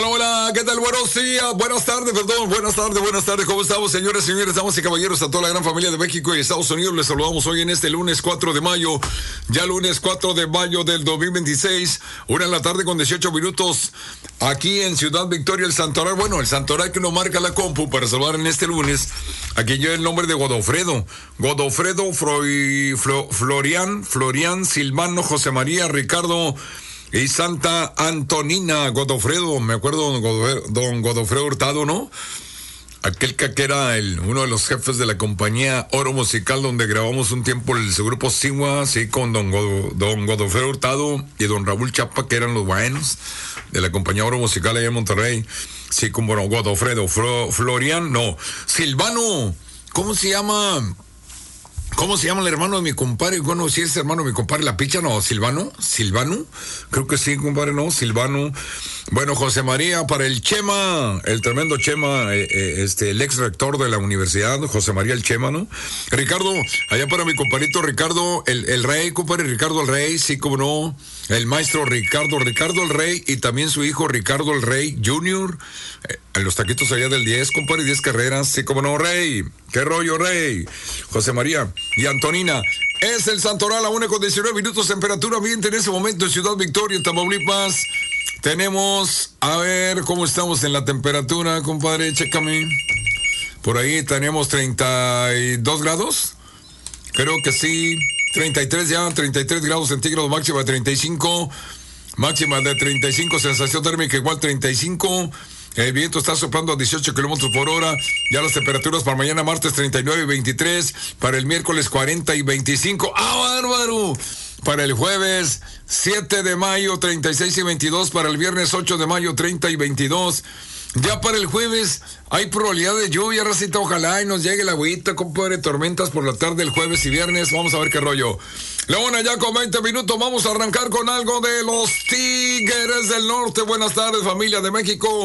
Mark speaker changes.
Speaker 1: Hola, hola, ¿qué tal? Buenos días, buenas tardes, buenas tardes, ¿cómo estamos, señores, damas y caballeros, a toda la gran familia de México y Estados Unidos? Les saludamos hoy en este lunes 4 de mayo, ya lunes 4 de mayo del 2026, 1:00 con 18 minutos, aquí en Ciudad Victoria, el Santoral. Bueno, el Santoral que nos marca la compu para saludar en este lunes. Aquí lleva el nombre de Godofredo, Florian, Silvano, José María, Ricardo y Santa Antonina. Godofredo, me acuerdo, don Godofredo Hurtado, ¿no? Aquel que era uno de los jefes de la compañía Oro Musical, donde grabamos un tiempo el grupo Sigua, sí, con don Godofredo Hurtado y don Raúl Chapa, que eran los buenos de la compañía Oro Musical allá en Monterrey. Sí, como no, Godofredo, Florian, no, Silvano, ¿cómo se llama el hermano de mi compadre? Bueno, si es hermano de mi compadre, la picha, no, Silvano, creo que sí, compadre, no, Silvano. Bueno, José María, para el Chema, el tremendo Chema, el ex rector de la universidad, José María el Chema, ¿no? Ricardo, allá para mi compadrito Ricardo, el Rey, compadre, Ricardo el Rey, sí, como no, el maestro Ricardo el Rey, y también su hijo Ricardo el Rey Junior, en los taquitos allá del 10, compadre, 10 carreras, sí, como no, Rey, qué rollo, Rey, José María y Antonina. Es el Santoral a 1:19 temperatura ambiente en ese momento en Ciudad Victoria, Tamaulipas. Tenemos, a ver, ¿cómo estamos en la temperatura, compadre? Chécame. Por ahí tenemos 32 grados. Creo que sí. 33 grados centígrados, máxima de 35. Máxima de 35, sensación térmica igual 35. El viento está soplando a 18 kilómetros por hora. Ya las temperaturas para mañana martes 39 y 23. Para el miércoles 40 y 25. ¡Ah, bárbaro! Para el jueves 7 de mayo 36 y 22. Para el viernes 8 de mayo 30 y 22. Ya para el jueves hay probabilidad de lluvia, racita. Ojalá y nos llegue la agüita, compadre. Tormentas por la tarde el jueves y viernes. Vamos a ver qué rollo. Leona, ya con 20 minutos vamos a arrancar con algo de los Tigres del Norte. Buenas tardes, familia de México.